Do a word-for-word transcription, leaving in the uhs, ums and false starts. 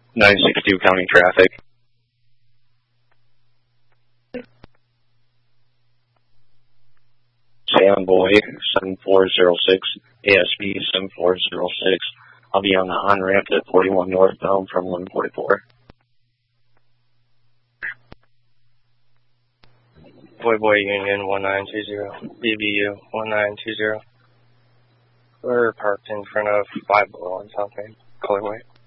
nine sixty-two county traffic. Sam Boy, seven four zero six, A S B seven four zero six. I'll be on the on-ramp at forty-one northbound from one forty-four. Boy Boy Union one nine two zero, B B U one nine two zero. We're parked in front of five oh one South Main, colorway.